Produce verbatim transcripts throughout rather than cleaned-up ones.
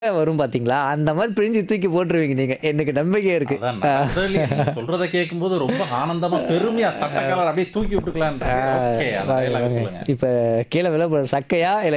வரும் பார்த்தீங்களா? அந்த மாரி பிழிஞ்சு தூக்கி போட்டுருவீங்க நீங்க. எனக்கு நம்பிக்கை இருக்கு. அதான் ஆ. நான் முதல்லயே நீங்க சொல்றத கேட்கும்போது ரொம்ப ஆனந்தமா, பெருமையா சட்ட காலர் அப்படியே தூக்கி விட்டுக்கலான்னு ஆ, இருக்கேன். ஓகே. அந்த வாங்க, டயலாக வாங்க. சொல்லுங்க. இப்ப கீழ விழ போற சக்கையா? இல்ல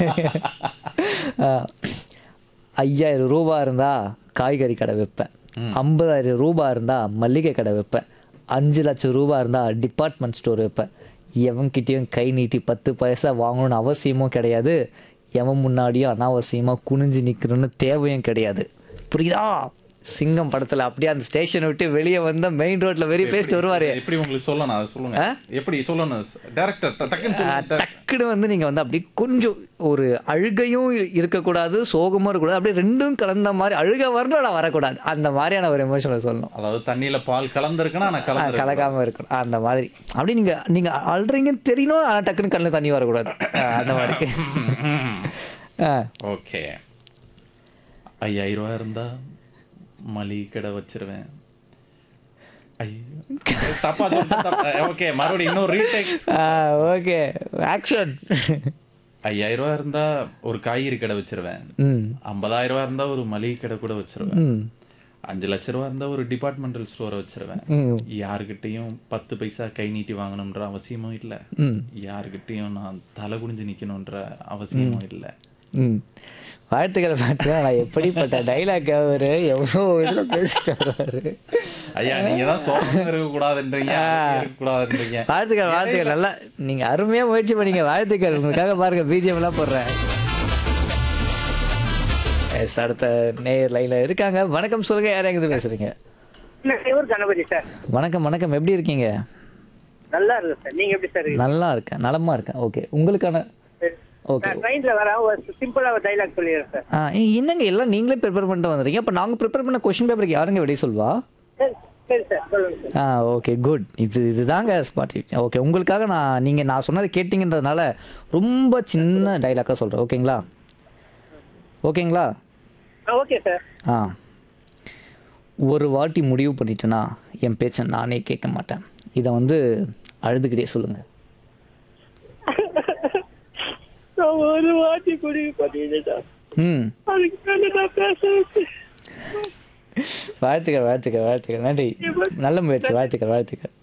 ஆ ரூ. ஐயாயிரம் இருந்தா காய்கறி கடை வைப்பேன். ரூ. ம். ஐம்பதாயிரம் இருந்தா மல்லிகை கடை வைப்பேன். ரூ. ஐந்து லட்சம் இருந்தா டிபார்ட்மெண்ட் ஸ்டோர் வைப்பேன். எவன்கிட்டயும் கை நீட்டி பத்து பைசா வாங்கணும்னு அவசியமும் கிடையாது. எவன் முன்னாடியும் அனாவசியமா குனிஞ்சு நிக்கணும்னு தேவையும் கிடையாது. புரியுதா? சிங்கம் படத்துல அப்படியே அந்த ஸ்டேஷனை விட்டு வெளியே வந்த மெயின் ரோட்ல வெறி பேசிட்டு எப்படி வருவாரு. எப்படி உங்களுக்கு சொல்லணும்? அத சொல்லுங்க. ஆ? எப்படி சொல்லணும்? டைரக்டர் டக்குன்னு ஆ, சொல்லுங்க. டக்குன்னு வந்து நீங்க வந்து அப்படியே கொஞ்சம் ஒரு அழுகையும் இருக்கக்கூடாது, சோகமும் இருக்கக்கூடாது. அப்படியே ரெண்டும் கலந்த மாதிரி அழுக வரணும் ஆனா வரக்கூடாது. அந்த மாதிரியான ஒரு எமோஷனை சொல்லணும். அதாவது தண்ணியில பால் கலந்திருக்குன்னா நான் ஆ, கலந்து கலக்காம இருக்கணும். அந்த மாதிரி. அப்படி நீங்க நீங்க அழுறீங்கன்னு தெரியணும் ஆனா டக்குன்னு கண்ணுல தண்ணி வரக்கூடாது. ஆ, அந்த மாதிரி. ஆ, ஓகே. ஐயாயிரம் ரூபாய் இருந்தா மளிகை கடை வச்சிருவேன். ஐயோ தப்பா சொல்லிட்டேன். ஓகே, மறுபடியும் இன்னொரு ரீடேக். ஆ, ஓகே. ஆக்ஷன். ஐயாயிரம் ரூபாய் இருந்தா ஒரு காய்கறி கடை வச்சிருவேன். ம். ஐம்பதாயிரம் ரூபாய் இருந்தா ஒரு மளிகை கடை கூட வச்சிருவேன். ம். அஞ்சு லட்சம் ரூபாய் இருந்தா ஒரு டிபார்ட்மெண்டல் ஸ்டோரை வச்சிருவேன். ம். யாருக்கிட்டையும் பத்து பைசா கை நீட்டி வாங்கணுன்ற அவசியமும் இல்லை. ம். யாருக்கிட்டையும் நான் தலை குனிஞ்சு நிக்கணுன்ற அவசியமும் இல்லை. ம். வாழ்த்துக்கள் பார்த்தா நான் எப்படிப்பட்ட டைலாக் அவரு எவ்வளோ இதில் பேசிட்டு வருவாரு. ஐயா நீங்க தான் சோகம் இருக்கக்கூடாதுன்றீங்க, இருக்கக்கூடாதுன்றீங்க. வாழ்த்துக்கள் வாழ்த்துக்கள் நல்லா நீங்க அருமையா முயற்சி பண்ணீங்க. வாழ்த்துக்கள் உங்களுக்காக பாருங்க பிஜிஎம் எல்லாம் போடுறேன். எஸ், அடுத்த நேயர் லைன்ல இருக்காங்க. வணக்கம் சொல்லுங்க, யார் எங்கிருந்து பேசுறீங்க? Driver Ganapathi sir. வணக்கம் வணக்கம், எப்படி இருக்கீங்க? நல்லா இருக்கு சார். நீங்க எப்படி சார் இருக்கீங்க? நல்லா இருக்கேன், நலமா இருக்கேன். ஓகே, உங்களுக்கான ஓகே. நான் ட்ரெயின்ல வர ஒரு சிம்பிளா ஒரு டைலாக் சொல்லிடுறேன் சார். ஆ, என்னங்க எல்லாம் நீங்களே ப்ரிப்பேர் பண்ணிட்டு வந்துறீங்க. அப்போ நாங்கள் ப்ரிப்பேர் பண்ண கொஸ்டின் பேப்பருக்கு யாருங்க வெளியே சொல்வா? சரி சரி சார், சொல்லுங்க சார். ஆ, ஓகே, குட். இது இதுதாங்க ஸ்பாட். ஓகே, உங்களுக்காக நான் நீங்கள் நான் சொன்னதை கேட்டிங்கன்றதுனால ரொம்ப சின்ன டைலாக்காக சொல்கிறேன். ஓகேங்களா? ஓகேங்களா? Okay sir. ஆ, ஒரு வாட்டி முடிவு பண்ணிட்டேன்னா என் பேச்சை நானே கேட்க மாட்டேன். இதை வந்து அழுதுகிட்டே சொல்லுங்கள். நான் ஒரு வாட்டி முடிவு பண்ணிட்டேன். ம். அதுக்கு மேல நான் பேச வாழ்த்துக்கள் வாழ்த்துக்கள் வாழ்த்துக்கள். நன்றி, நல்ல முயற்சி. வாழ்த்துக்கள் வாழ்த்துக்கள்.